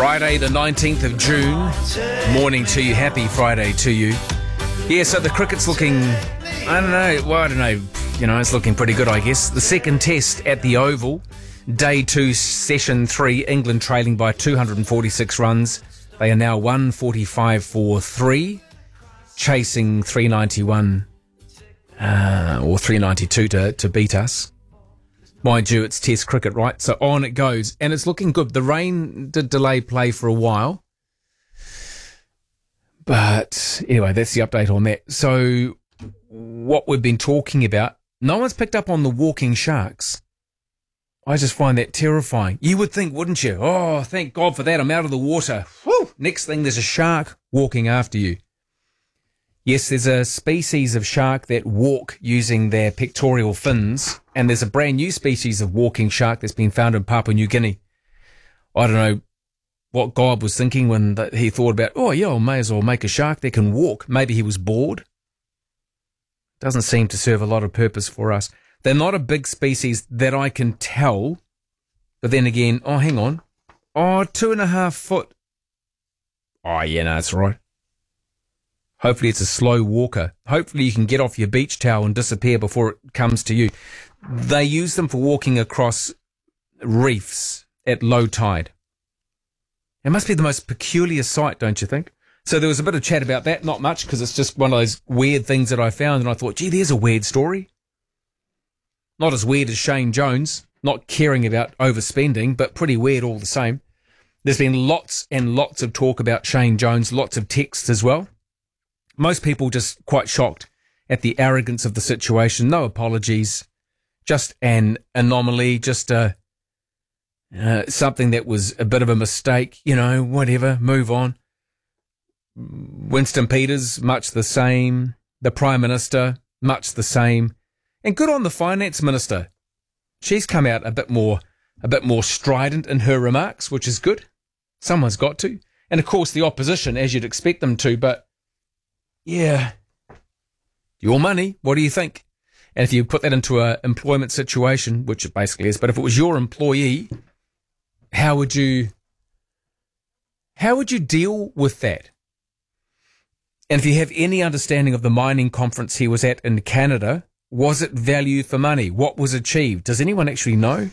Friday, the 19th of June. Morning to you. Happy Friday to you. Yeah, so the cricket's looking, I don't know. You know, it's looking pretty good, I guess. The second test at the Oval, Day 2, Session 3, England trailing by 246 runs. They are now 145 for 3, chasing 391 or 392 to beat us. Mind you, it's test cricket, right? So on it goes. And it's looking good. The rain did delay play for a while. But anyway, that's the update on that. So what we've been talking about, no one's picked up on the walking sharks. I just find that terrifying. You would think, wouldn't you? Oh, thank God for that. I'm out of the water. Whew. Next thing, there's a shark walking after you. Yes, there's a species of shark that walk using their pectoral fins, and there's a brand new species of walking shark that's been found in Papua New Guinea. I don't know what God was thinking when he thought about, oh yeah, I may as well make a shark that can walk. Maybe he was bored. Doesn't seem to serve a lot of purpose for us. They're not a big species that I can tell, but then again, oh, hang on. Oh, 2.5 foot. Oh, yeah, no, that's right. Hopefully it's a slow walker. Hopefully you can get off your beach towel and disappear before it comes to you. They use them for walking across reefs at low tide. It must be the most peculiar sight, don't you think? So there was a bit of chat about that, not much, because it's just one of those weird things that I found, and I thought, gee, there's a weird story. Not as weird as Shane Jones, not caring about overspending, but pretty weird all the same. There's been lots and lots of talk about Shane Jones, lots of texts as well. Most people just quite shocked at the arrogance of the situation. No apologies, just an anomaly, just something that was a bit of a mistake, you know, whatever, move on. Winston Peters, much the same. The Prime Minister, much the same. And good on the Finance Minister. She's come out a bit more strident in her remarks, which is good. Someone's got to. And of course the opposition, as you'd expect them to, but yeah, your money, what do you think? And if you put that into an employment situation, which it basically is, but if it was your employee, how would you deal with that? And if you have any understanding of the mining conference he was at in Canada, was it value for money? What was achieved? Does anyone actually know?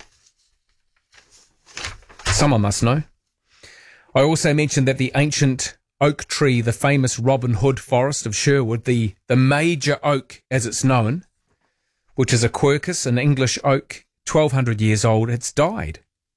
Someone must know. I also mentioned that the ancient oak tree, the famous Robin Hood forest of Sherwood, the major oak as it's known, which is a quercus, an English oak, 1,200 years old, it's died.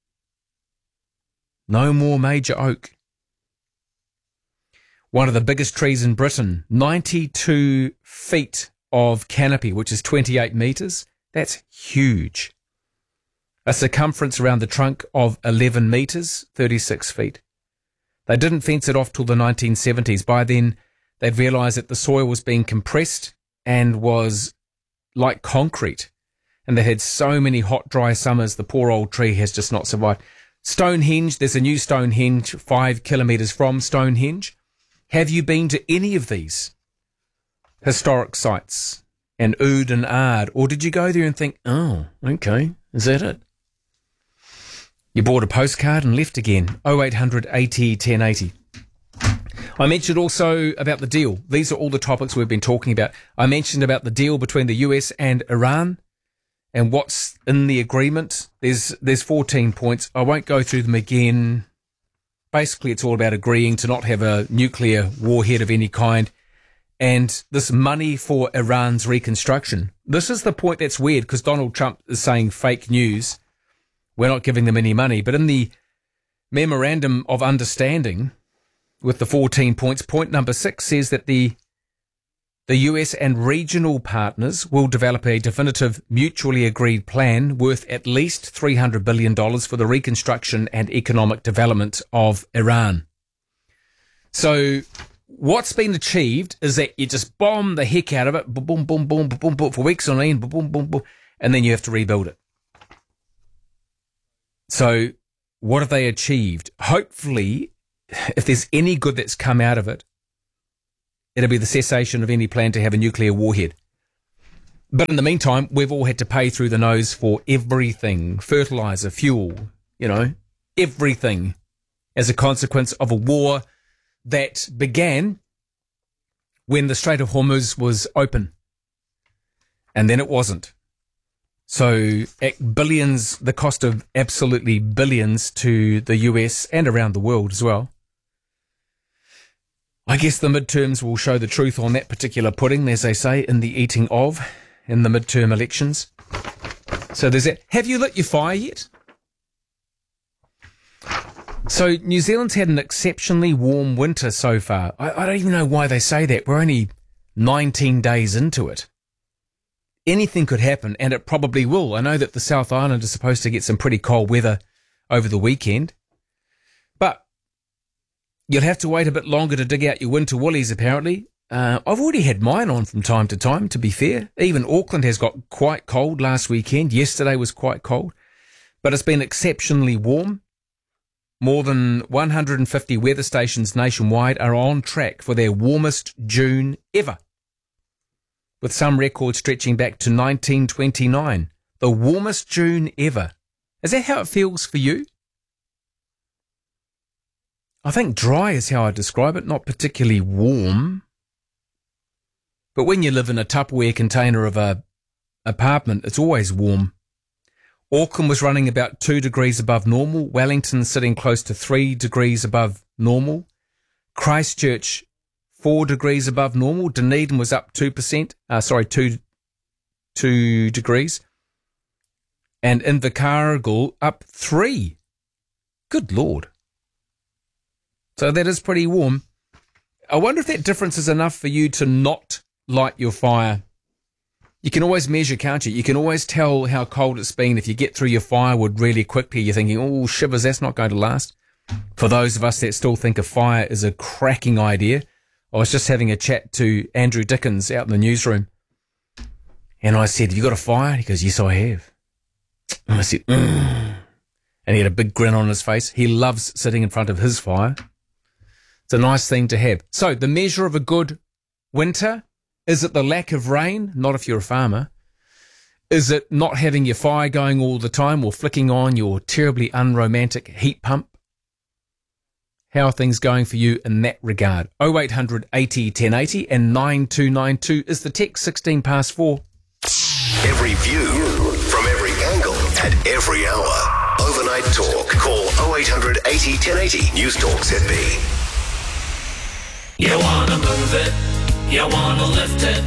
No more major oak. One of the biggest trees in Britain, 92 feet of canopy, which is 28 metres. That's huge. A circumference around the trunk of 11 metres, 36 feet. They didn't fence it off till the 1970s. By then, they'd realised that the soil was being compressed and was like concrete. And they had so many hot, dry summers, the poor old tree has just not survived. Stonehenge, there's a new Stonehenge 5 kilometres from Stonehenge. Have you been to any of these historic sites? And Ood and Ard? Or did you go there and think, oh, okay, is that it? You bought a postcard and left again. 0800 80 1080. I mentioned also about the deal. These are all the topics we've been talking about. I mentioned about the deal between the US and Iran and what's in the agreement. There's 14 points. I won't go through them again. Basically, it's all about agreeing to not have a nuclear warhead of any kind. And this money for Iran's reconstruction. This is the point that's weird because Donald Trump is saying fake news. We're not giving them any money. But in the memorandum of understanding with the 14 points, point number 6 says that the US and regional partners will develop a definitive mutually agreed plan worth at least $300 billion for the reconstruction and economic development of Iran. So what's been achieved is that you just bomb the heck out of it, boom, boom, boom, boom, boom, for weeks on end, boom, boom, boom, and then you have to rebuild it. So what have they achieved? Hopefully, if there's any good that's come out of it, it'll be the cessation of any plan to have a nuclear warhead. But in the meantime, we've all had to pay through the nose for everything. Fertilizer, fuel, everything. as a consequence of a war that began when the Strait of Hormuz was open. And then it wasn't. So at billions, the cost of absolutely billions to the US and around the world as well. I guess the midterms will show the truth on that particular pudding, as they say, in the eating of, in the midterm elections. So there's that. Have you lit your fire yet? So New Zealand's had an exceptionally warm winter so far. I don't even know why they say that. We're only 19 days into it. Anything could happen, and it probably will. I know that the South Island is supposed to get some pretty cold weather over the weekend. But you'll have to wait a bit longer to dig out your winter woolies, apparently. I've already had mine on from time to time, to be fair. Even Auckland has got quite cold last weekend. Yesterday was quite cold. But it's been exceptionally warm. More than 150 weather stations nationwide are on track for their warmest June ever, with some records stretching back to 1929. The warmest June ever. Is that how it feels for you? I think dry is how I describe it, not particularly warm. But when you live in a Tupperware container of a apartment, it's always warm. Auckland was running about 2 degrees above normal. Wellington sitting close to 3 degrees above normal. Christchurch 4 degrees above normal. Dunedin was up 2 degrees. And Invercargill up 3. Good Lord. So that is pretty warm. I wonder if that difference is enough for you to not light your fire. You can always measure, can't you? You can always tell how cold it's been. If you get through your firewood really quickly, you're thinking, oh, shivers, that's not going to last. For those of us that still think a fire is a cracking idea, I was just having a chat to Andrew Dickens out in the newsroom. And I said, have you got a fire? He goes, yes, I have. And I said, and he had a big grin on his face. He loves sitting in front of his fire. It's a nice thing to have. So the measure of a good winter, is it the lack of rain? Not if you're a farmer. Is it not having your fire going all the time or flicking on your terribly unromantic heat pump? How are things going for you in that regard? 0800 80 1080 and 9292 is the text, 16 past 4. Every view from every angle at every hour. Overnight Talk. Call 0800 80 1080. News Talk ZB. You wanna move it, you wanna lift it.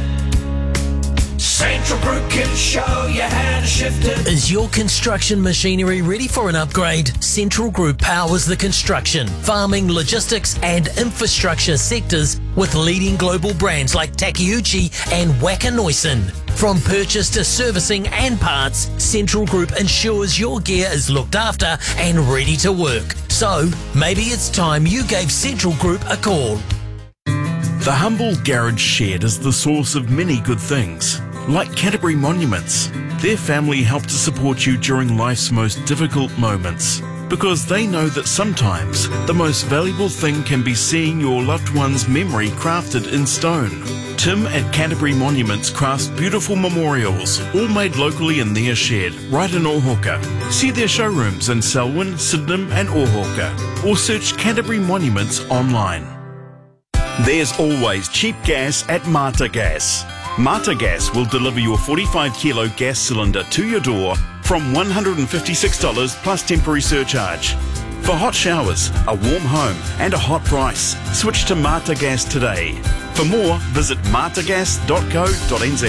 Central Group can show you how to shift it. Is your construction machinery ready for an upgrade? Central Group powers the construction, farming, logistics and infrastructure sectors with leading global brands like Takeuchi and Wacker Neuson. From purchase to servicing and parts, Central Group ensures your gear is looked after and ready to work. So, maybe it's time you gave Central Group a call. The humble garage shed is the source of many good things, like Canterbury Monuments. Their family help to support you during life's most difficult moments, because they know that sometimes the most valuable thing can be seeing your loved one's memory crafted in stone. Tim at Canterbury Monuments crafts beautiful memorials, all made locally in their shed, right in Ohoka. See their showrooms in Selwyn, Sydenham and Ohoka, or search Canterbury Monuments online. There's always cheap gas at Mata Gas. Mata Gas will deliver your 45 kilo gas cylinder to your door from $156 plus temporary surcharge. For hot showers, a warm home and a hot price, switch to Mata Gas today. For more, visit matagas.co.nz.